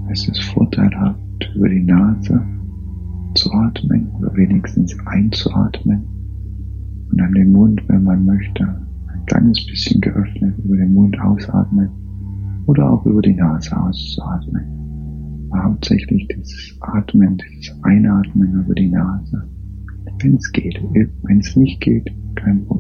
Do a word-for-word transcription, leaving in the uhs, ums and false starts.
Es ist vorteilhaft, über die Nase zu atmen oder wenigstens einzuatmen und dann den Mund, wenn man möchte, ein kleines bisschen geöffnet über den Mund ausatmen oder auch über die Nase auszuatmen. Aber hauptsächlich dieses Atmen, dieses Einatmen über die Nase, wenn es geht. Wenn es nicht geht, kein Problem.